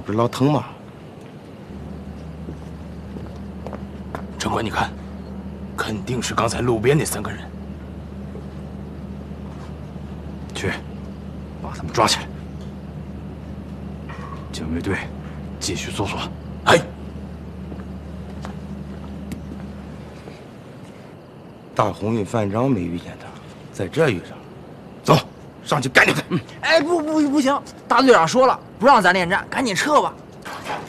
不是老疼吗？ 长官，你看，肯定是刚才路边那3个人。 去，把他们抓起来。警卫队继续搜索。 哎， 大红与范章没遇见他，在这遇上了。走，上去干掉他。 哎，不行，大队长说了，不让咱恋战，赶紧撤吧。